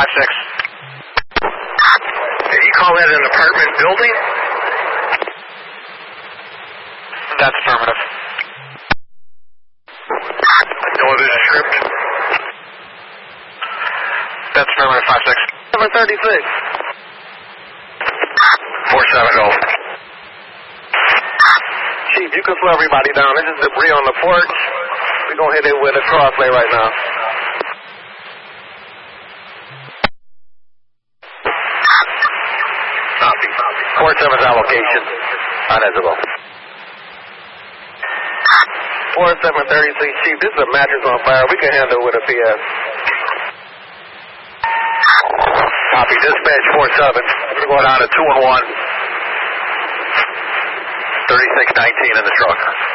Did you call that an apartment building? That's affirmative. No other script? That's affirmative, 5-6. 736. 470. Chief, you can slow everybody down. This is debris on the porch. We're going to hit it with a crosslay right now. Copy. 47's allocation. Unedible. 4736, Chief, this is a mattress on fire. We can handle it with a PS. Copy. Dispatch 47. We're going on to 2-1. 3619 in the truck.